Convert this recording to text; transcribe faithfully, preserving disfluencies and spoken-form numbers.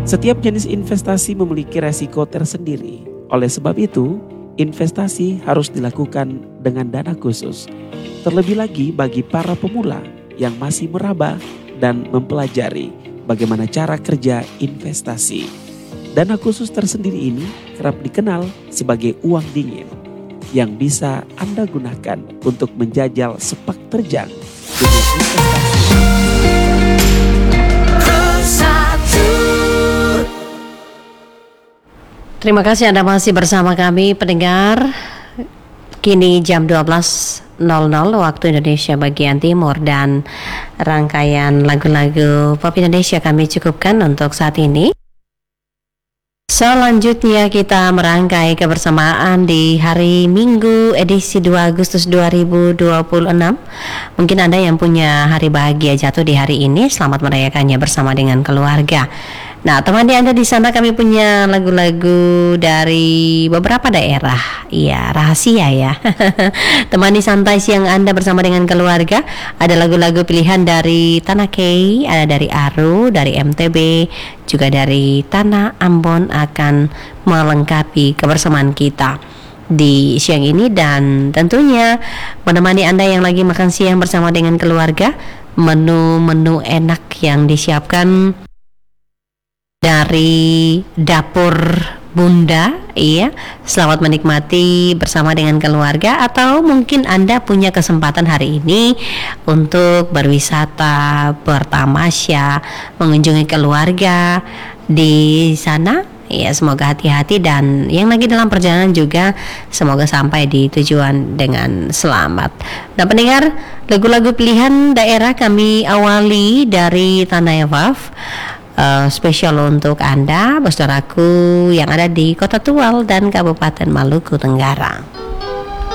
Setiap jenis investasi memiliki resiko tersendiri. Oleh sebab itu, investasi harus dilakukan dengan dana khusus. Terlebih lagi bagi para pemula yang masih meraba dan mempelajari bagaimana cara kerja investasi. Dana khusus tersendiri ini kerap dikenal sebagai uang dingin yang bisa Anda gunakan untuk menjajal sepak terjang dunia investasi. Terima kasih Anda masih bersama kami pendengar. Kini jam dua belas nol nol waktu Indonesia bagian Timur, dan rangkaian lagu-lagu pop Indonesia kami cukupkan untuk saat ini. Selanjutnya kita merangkai kebersamaan di hari Minggu edisi dua Agustus dua ribu dua puluh enam. Mungkin Anda yang punya hari bahagia jatuh di hari ini, selamat merayakannya bersama dengan keluarga. Nah, teman di Anda di sana, kami punya lagu-lagu dari beberapa daerah. Iya, rahasia ya. Temani santai siang Anda bersama dengan keluarga. Ada lagu-lagu pilihan dari Tanah Kei, ada dari Aru, dari M T B, juga dari Tanah Ambon akan melengkapi kebersamaan kita di siang ini, dan tentunya menemani Anda yang lagi makan siang bersama dengan keluarga. Menu-menu enak yang disiapkan dari dapur Bunda, iya. Selamat menikmati bersama dengan keluarga, atau mungkin Anda punya kesempatan hari ini untuk berwisata, bertamasya, mengunjungi keluarga di sana. Ya, semoga hati-hati, dan yang lagi dalam perjalanan juga semoga sampai di tujuan dengan selamat. Nah pendengar, lagu-lagu pilihan daerah kami awali dari Tanah Evaf. Uh, spesial untuk Anda, saudaraku yang ada di Kota Tual dan Kabupaten Maluku Tenggara.